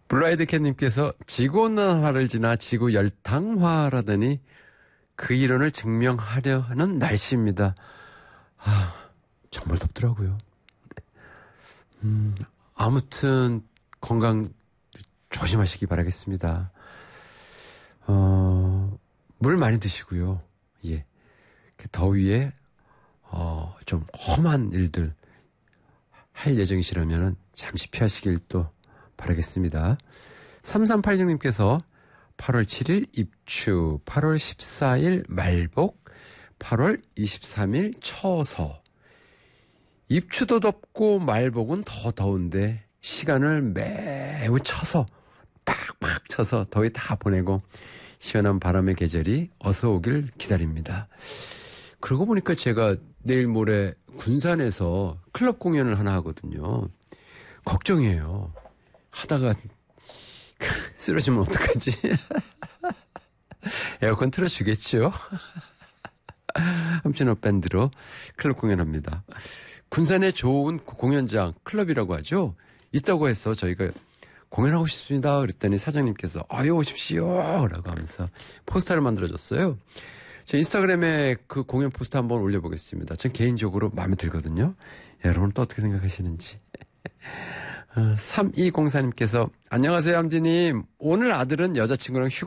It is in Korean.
블라이드 캣님께서 지구온난화를 지나 지구 열탕화라더니 그 이론을 증명하려 하는 날씨입니다. 아, 정말 덥더라고요. 아무튼 건강 조심하시기 바라겠습니다. 물 많이 드시고요. 예. 더위에 좀 험한 일들 할 예정이시라면 잠시 피하시길 또 바라겠습니다. 3386님께서 8월 7일 입추, 8월 14일 말복, 8월 23일 처서. 입추도 덥고 말복은 더 더운데 시간을 매우 쳐서 팍팍 쳐서 더위 다 보내고 시원한 바람의 계절이 어서 오길 기다립니다. 그러고 보니까 제가 내일 모레 군산에서 클럽 공연을 하나 하거든요. 걱정이에요. 하다가 쓰러지면 어떡하지? 에어컨 틀어주겠죠? 함진호 밴드로 클럽 공연합니다. 군산에 좋은 공연장, 클럽이라고 하죠. 있다고 해서 저희가 공연하고 싶습니다. 그랬더니 사장님께서 아유 오십시오 라고 하면서 포스터를 만들어줬어요. 저 인스타그램에 그 공연 포스터 한번 올려보겠습니다. 전 개인적으로 마음에 들거든요. 여러분 또 어떻게 생각하시는지. 3204님께서 안녕하세요 함디님. 오늘 아들은 여자친구랑 휴가